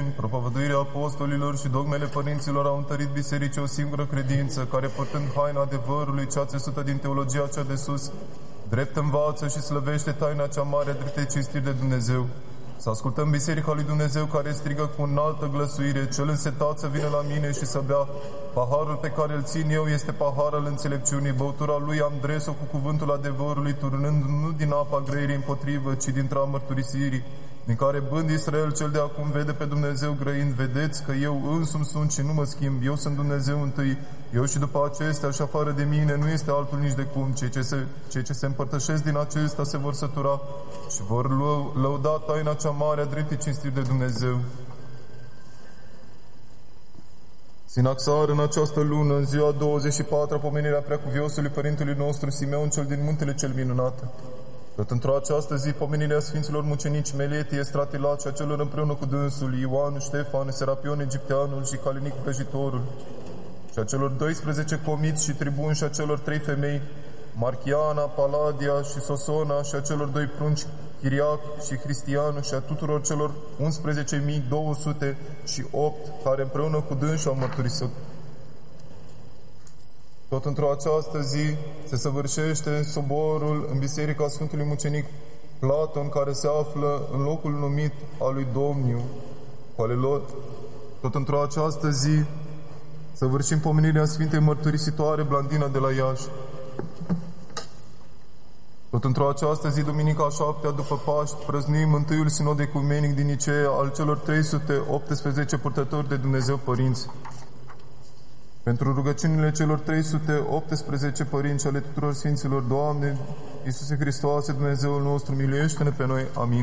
propovăduirea apostolilor și dogmele părinților au întărit bisericii o singură credință, care, purtând haina adevărului, cea țesută din teologia cea de sus, drept învață și slăvește taina cea mare a dreptei cinstiri de Dumnezeu. Să ascultăm Biserica lui Dumnezeu, care strigă cu înaltă glăsuire: cel însetat să vină la mine și să bea. Paharul pe care îl țin eu este pahar al înțelepciunii. Băutura lui am dres-o cu cuvântul adevărului, turnând nu din apa grăirii împotrivă, ci din trama mărturisirii, din care bând Israel cel de acum vede pe Dumnezeu grăind. Vedeți că eu însumi sunt și nu mă schimb. Eu sunt Dumnezeu întâi, eu și după acestea, și afară de mine nu este altul nici de cum. Cei ce se împărtășesc din acesta se vor sătura și vor lăuda taina cea mare a dreptei cinstiri de Dumnezeu. Sinaxar, în această lună, în ziua 24-a, pomenirea preacuviosului Părintelui nostru Simeon cel din Muntele cel Minunat. Tot într-o această zi, pomenirea Sfinților Mucenici Meletie, Stratilat și a celor împreună cu dânsul, Ioan, Ștefan, Serapion Egipteanul și Calinic Vrăjitorul, și a celor 12 comiți și tribuni și a celor 3 femei, Marchiana, Paladia și Sosona, și a celor 2 prunci, Chiriac și Cristian, și a tuturor celor 11.208 care împreună cu dânsul au mărturisit. Tot într-o această zi se săvârșește soborul în Biserica Sfântului Mucenic Platon, care se află în locul numit al lui Domniu. Tot într-o această zi săvârșim pomenirea Sfintei Mărturisitoare Blandina de la Iași. Tot într-o această zi, duminica a 7-a după Paști, prăznuim întâiul sinod ecumenic din Nicea al celor 318 purtători de Dumnezeu părinți. Pentru rugăciunile celor 318 părinți ale tuturor Sfinților, Doamne, Iisuse Hristoase, Dumnezeul nostru, miluiește-ne pe noi. Amin.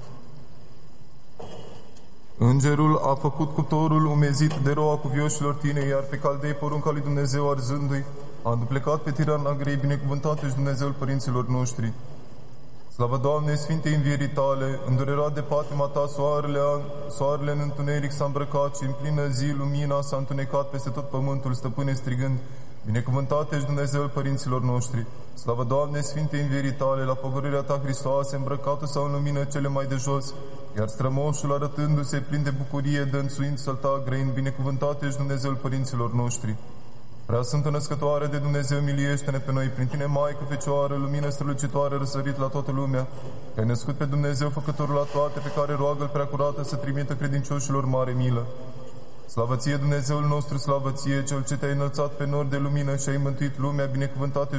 Îngerul a făcut cuptorul umezit de roa cuvioșilor tine, iar pe caldei porunca lui Dumnezeu arzându-i, a înduplecat pe tiran agrei, binecuvântat ești Dumnezeul părinților noștri. Slavă, Doamne, Sfintei învierii tale, îndurerat de patima ta, soarele în întuneric s-a îmbrăcat și în plină zi lumina s-a întunecat peste tot pământul, stăpâne strigând: binecuvântat ești Dumnezeul părinților noștri. Slavă, Doamne, Sfintei învierii tale, la pogorârea ta, Hristoase, îmbrăcatul s-a în lumină cele mai de jos, iar strămoșul, arătându-se plin de bucurie, dănțuind sălta grăind: binecuvântat ești Dumnezeul părinților noștri. Prea Sfântă Născătoare de Dumnezeu, miluiește-ne pe noi, prin tine, Maică Fecioară, lumină strălucitoare, răsărit la toată lumea, că ai născut pe Dumnezeu, Făcătorul la toate, pe care roagă-L Preacurată să trimită credincioșilor mare milă. Slavă ție, Dumnezeul nostru, slavă ție, Cel ce te-ai înălțat pe nori de lumină și ai mântuit lumea, binecuvântat